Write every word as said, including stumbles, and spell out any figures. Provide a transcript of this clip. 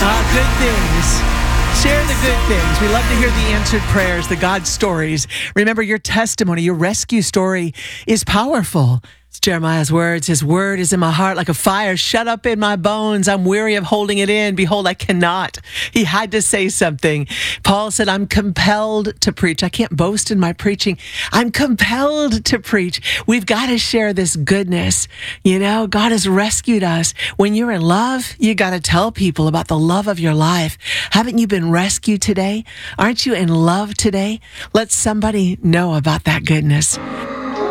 Ah, good things. Share the good things. We love to hear the answered prayers, the God stories. Remember, your testimony, your rescue story is powerful. It's Jeremiah's words. His word is in my heart like a fire shut up in my bones. I'm weary of holding it in. Behold, I cannot. He had to say something. Paul said, I'm compelled to preach. I can't boast in my preaching. I'm compelled to preach. We've got to share this goodness. You know, God has rescued us. When you're in love, you got to tell people about the love of your life. Haven't you been rescued today? Aren't you in love today? Let somebody know about that goodness.